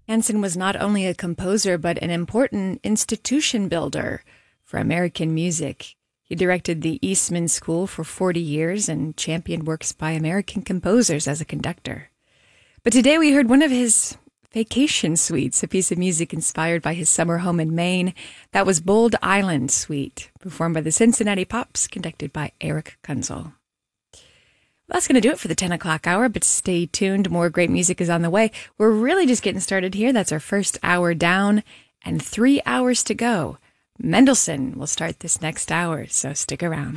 Anson was not only a composer, but an important institution builder for American music. He directed the Eastman School for 40 years and championed works by American composers as a conductor. But today we heard one of his vacation suites, a piece of music inspired by his summer home in Maine. That was Bold Island Suite, performed by the Cincinnati Pops, conducted by Eric Kunzel. Well, that's going to do it for the 10 o'clock hour, but stay tuned. More great music is on the way. We're really just getting started here. That's our first hour down and 3 hours to go. Mendelssohn will start this next hour, so stick around.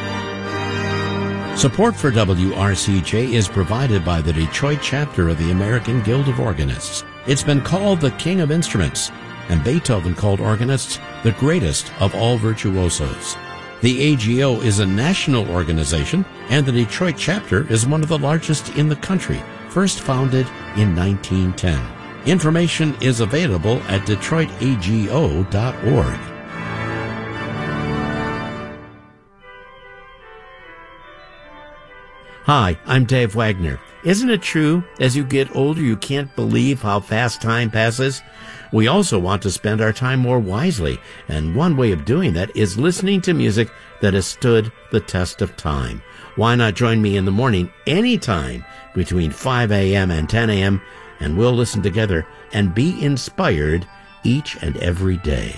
Support for WRCJ is provided by the Detroit chapter of the American Guild of Organists. It's been called the King of Instruments, and Beethoven called organists the greatest of all virtuosos. The AGO is a national organization, and the Detroit chapter is one of the largest in the country, first founded in 1910. Information is available at DetroitAGO.org. Hi, I'm Dave Wagner. Isn't it true, as you get older, you can't believe how fast time passes? We also want to spend our time more wisely, and one way of doing that is listening to music that has stood the test of time. Why not join me in the morning anytime between 5 a.m. and 10 a.m., and we'll listen together and be inspired each and every day.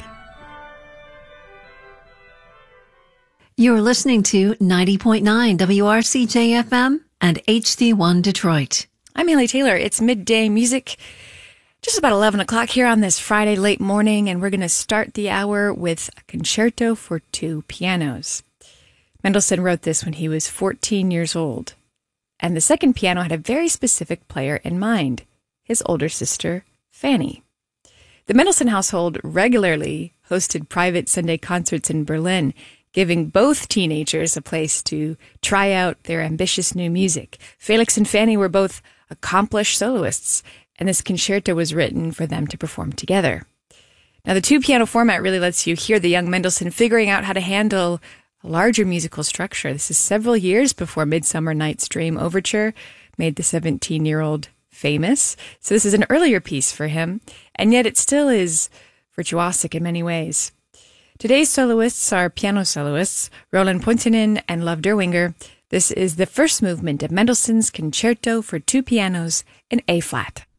You're listening to 90.9 WRCJ-FM and HD1 Detroit. I'm Haley Taylor. It's midday music, just about 11 o'clock here on this Friday late morning, and we're going to start the hour with a concerto for two pianos. Mendelssohn wrote this when he was 14 years old, and the second piano had a very specific player in mind, his older sister, Fanny. The Mendelssohn household regularly hosted private Sunday concerts in Berlin, giving both teenagers a place to try out their ambitious new music. Felix and Fanny were both accomplished soloists, and this concerto was written for them to perform together. Now, the two-piano format really lets you hear the young Mendelssohn figuring out how to handle a larger musical structure. This is several years before Midsummer Night's Dream Overture made the 17-year-old famous. So this is an earlier piece for him, and yet it still is virtuosic in many ways. Today's soloists are piano soloists, Roland Pointinen and Love Derwinger. This is the first movement of Mendelssohn's Concerto for two pianos in A-flat.